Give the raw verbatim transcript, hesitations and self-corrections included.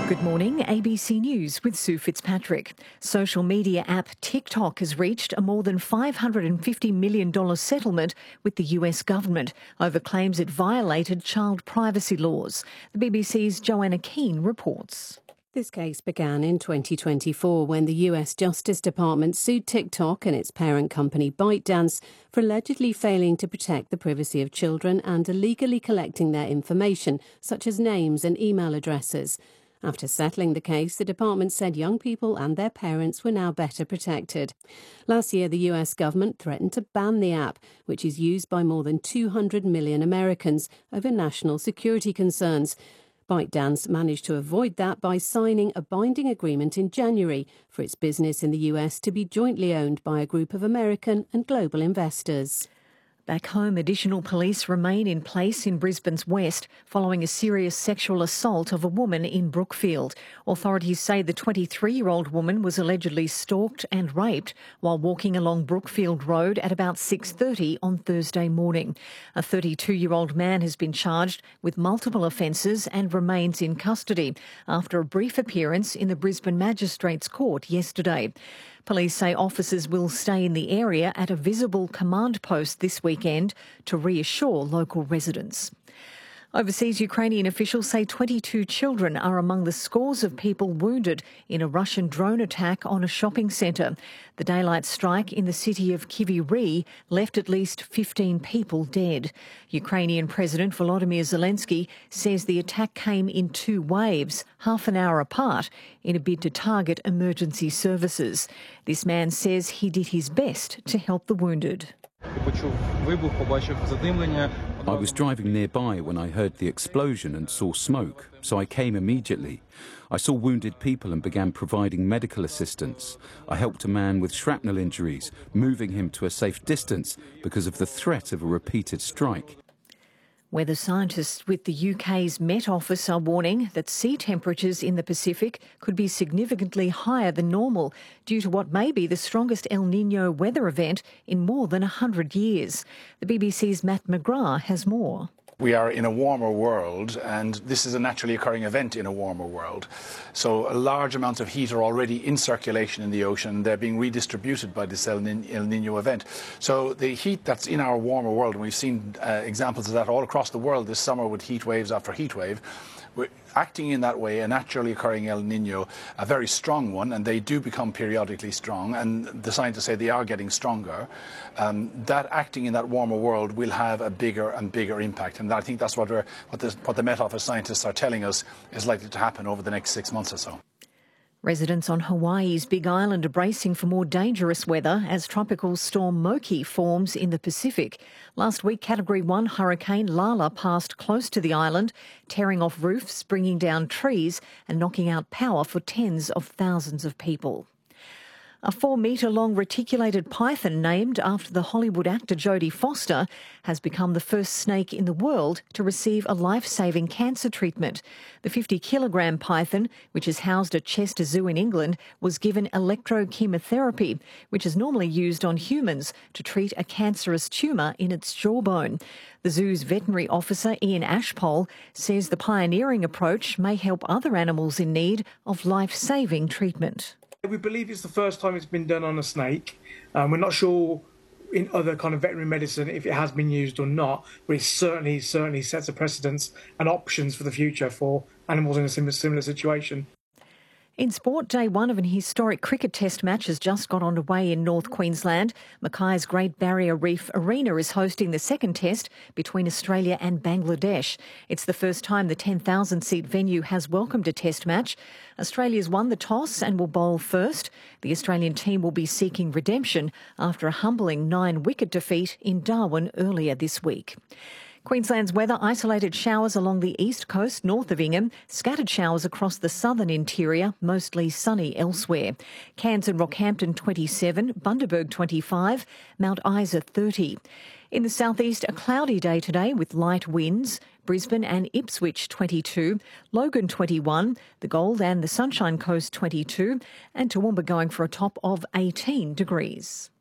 Good morning, A B C News with Sue Fitzpatrick. Social media app TikTok has reached a more than five hundred fifty million dollars settlement with the U S government over claims it violated child privacy laws. The B B C's Joanna Keane reports. This case began in twenty twenty-four when the U S Justice Department sued TikTok and its parent company ByteDance for allegedly failing to protect the privacy of children and illegally collecting their information, such as names and email addresses. After settling the case, the department said young people and their parents were now better protected. Last year, the U S government threatened to ban the app, which is used by more than two hundred million Americans, over national security concerns. ByteDance managed to avoid that by signing a binding agreement in January for its business in the U S to be jointly owned by a group of American and global investors. Back home, additional police remain in place in Brisbane's west following a serious sexual assault of a woman in Brookfield. Authorities say the twenty-three-year-old woman was allegedly stalked and raped while walking along Brookfield Road at about six thirty on Thursday morning. A thirty-two-year-old man has been charged with multiple offences and remains in custody after a brief appearance in the Brisbane Magistrates Court yesterday. Police say officers will stay in the area at a visible command post this weekend to reassure local residents. Overseas, Ukrainian officials say twenty-two children are among the scores of people wounded in a Russian drone attack on a shopping centre. The daylight strike in the city of Kryvyi Rih left at least fifteen people dead. Ukrainian President Volodymyr Zelensky says the attack came in two waves, half an hour apart, in a bid to target emergency services. This man says he did his best to help the wounded. I was driving nearby when I heard the explosion and saw smoke, so I came immediately. I saw wounded people and began providing medical assistance. I helped a man with shrapnel injuries, moving him to a safe distance because of the threat of a repeated strike. Weather scientists with the U K's Met Office are warning that sea temperatures in the Pacific could be significantly higher than normal due to what may be the strongest El Niño weather event in more than one hundred years. The B B C's Matt McGrath has more. We are in a warmer world, and this is a naturally occurring event in a warmer world. So large amounts of heat are already in circulation in the ocean. They're being redistributed by this El Niño event. So the heat that's in our warmer world, and we've seen uh, examples of that all across the world this summer with heat waves after heat wave, we're acting in that way, a naturally occurring El Niño, a very strong one, and they do become periodically strong, and the scientists say they are getting stronger. Um, that acting in that warmer world will have a bigger and bigger impact, and I think that's what, we're, what, the, what the Met Office scientists are telling us is likely to happen over the next six months or so. Residents on Hawaii's Big Island are bracing for more dangerous weather as tropical storm Moki forms in the Pacific. Last week, Category one Hurricane Lala passed close to the island, tearing off roofs, bringing down trees and knocking out power for tens of thousands of people. A four-metre-long reticulated python named after the Hollywood actor Jodie Foster has become the first snake in the world to receive a life-saving cancer treatment. The fifty-kilogram python, which is housed at Chester Zoo in England, was given electrochemotherapy, which is normally used on humans to treat a cancerous tumour in its jawbone. The zoo's veterinary officer, Ian Ashpole, says the pioneering approach may help other animals in need of life-saving treatment. We believe it's the first time it's been done on a snake. Um, we're not sure in other kind of veterinary medicine if it has been used or not, but it certainly, certainly sets a precedence and options for the future for animals in a similar, similar situation. In sport, day one of an historic cricket test match has just got underway in North Queensland. Mackay's Great Barrier Reef Arena is hosting the second test between Australia and Bangladesh. It's the first time the ten thousand seat venue has welcomed a test match. Australia's won the toss and will bowl first. The Australian team will be seeking redemption after a humbling nine-wicket defeat in Darwin earlier this week. Queensland's weather: isolated showers along the east coast north of Ingham, scattered showers across the southern interior, mostly sunny elsewhere. Cairns and Rockhampton twenty-seven, Bundaberg twenty-five, Mount Isa thirty. In the southeast, a cloudy day today with light winds. Brisbane and Ipswich twenty-two, Logan twenty-one, the Gold and the Sunshine Coast twenty-two, and Toowoomba going for a top of eighteen degrees.